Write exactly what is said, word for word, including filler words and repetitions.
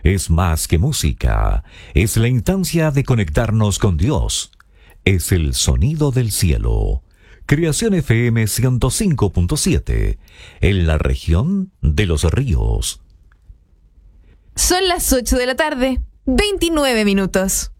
es más que música, es la instancia de conectarnos con Dios. Es el sonido del cielo. Creación F M ciento cinco punto siete, en la región de Los Ríos. Son las ocho de la tarde, veintinueve minutos.